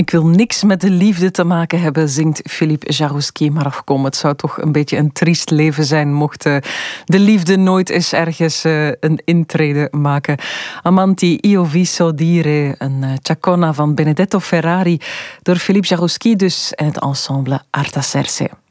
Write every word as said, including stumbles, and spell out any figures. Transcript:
Ik wil niks met de liefde te maken hebben, zingt Philippe Jaroussky. Maar ach kom, het zou toch een beetje een triest leven zijn mocht de liefde nooit eens ergens een intrede maken. Amanti io vi so dire, een Chacona van Benedetto Ferrari, door Philippe Jaroussky dus en het ensemble Artaserse.